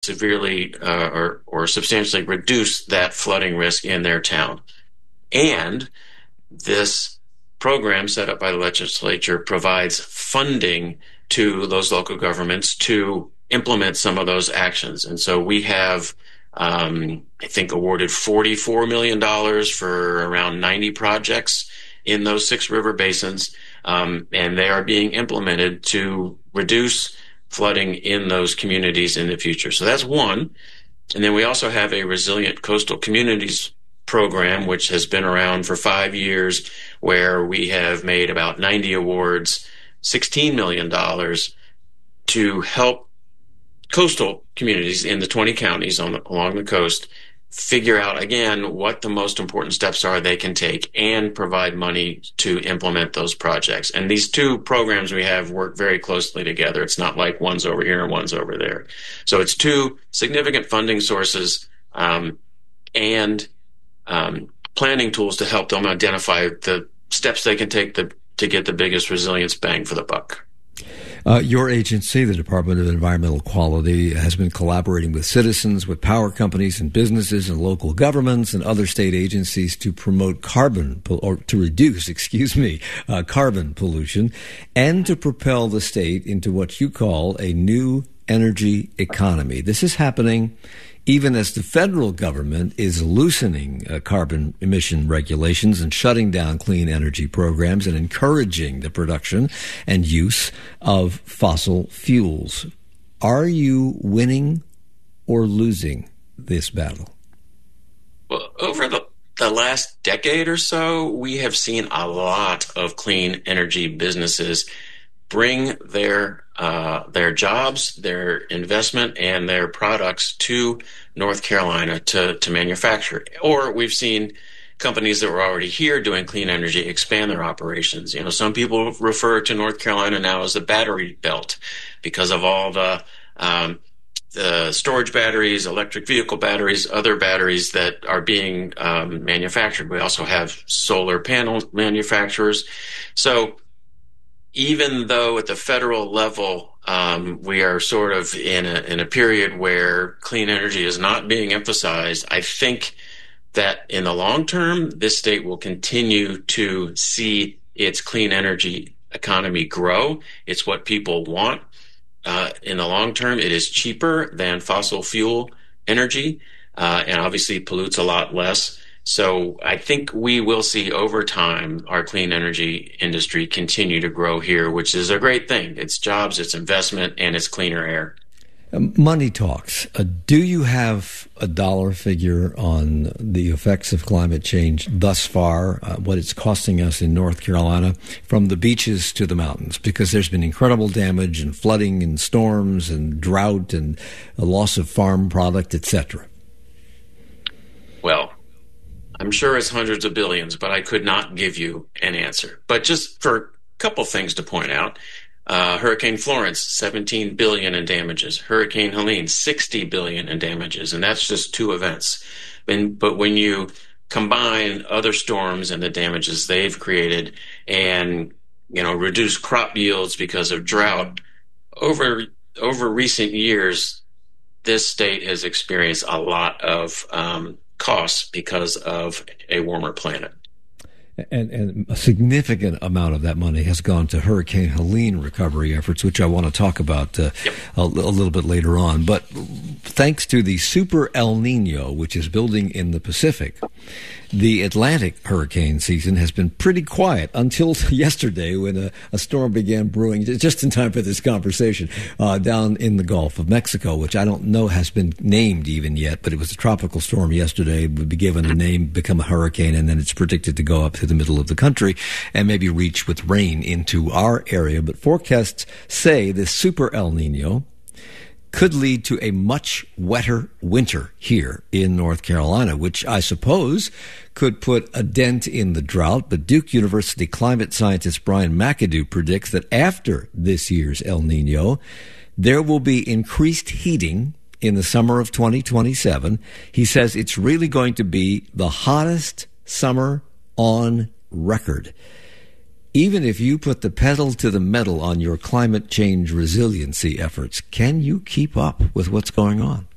severely or substantially reduce that flooding risk in their town. And this program set up by the legislature provides funding to those local governments to implement some of those actions. And so we have, I think, awarded $44 million for around 90 projects in those 6 river basins, and they are being implemented to reduce flooding in those communities in the future. So that's one. And then we also have a Resilient Coastal Communities program, which has been around for 5 years, where we have made about 90 awards, $16 million to help coastal communities in the 20 counties along the coast figure out, again, what the most important steps are they can take and provide money to implement those projects. And these 2 programs we have work very closely together. It's not like one's over here and one's over there. So it's 2 significant funding sources and planning tools to help them identify the steps they can take to get the biggest resilience bang for the buck. Your agency, the Department of Environmental Quality, has been collaborating with citizens, with power companies and businesses and local governments and other state agencies to promote carbon pollution and to propel the state into what you call a new energy economy. This is happening even as the federal government is loosening carbon emission regulations and shutting down clean energy programs and encouraging the production and use of fossil fuels. Are you winning or losing this battle? Well, over the last decade or so, we have seen a lot of clean energy businesses bring their jobs, their investment, and their products to North Carolina to manufacture. Or we've seen companies that were already here doing clean energy expand their operations. You know, some people refer to North Carolina now as the battery belt because of all the storage batteries, electric vehicle batteries, other batteries that are being manufactured. We also have solar panel manufacturers. So even though at the federal level we are sort of in a period where clean energy is not being emphasized, I think that in the long term, this state will continue to see its clean energy economy grow. It's what people want. In the long term, it is cheaper than fossil fuel energy, and obviously pollutes a lot less. So I think we will see over time our clean energy industry continue to grow here, which is a great thing. It's jobs, it's investment, and it's cleaner air. Money talks. Do you have a dollar figure on the effects of climate change thus far, what it's costing us in North Carolina, from the beaches to the mountains? Because there's been incredible damage and flooding and storms and drought and a loss of farm product, etc. Well, I'm sure it's hundreds of billions, but I could not give you an answer. But just for a couple things to point out, Hurricane Florence, $17 billion in damages. Hurricane Helene, $60 billion in damages, and that's just 2 events. But when you combine other storms and the damages they've created, and reduce crop yields because of drought, over recent years, this state has experienced a lot of costs because of a warmer planet. And a significant amount of that money has gone to Hurricane Helene recovery efforts, which I want to talk about a little bit later on. But thanks to the Super El Nino, which is building in the Pacific, the Atlantic hurricane season has been pretty quiet until yesterday when a storm began brewing, just in time for this conversation, down in the Gulf of Mexico, which I don't know has been named even yet, but it was a tropical storm yesterday, would be given a name, become a hurricane, and then it's predicted to go up to the middle of the country and maybe reach with rain into our area. But forecasts say this Super El Nino could lead to a much wetter winter here in North Carolina, which I suppose could put a dent in the drought. But Duke University climate scientist Brian McAdoo predicts that after this year's El Nino, there will be increased heating in the summer of 2027. He says it's really going to be the hottest summer on record. Even if you put the pedal to the metal on your climate change resiliency efforts, can you keep up with what's going on?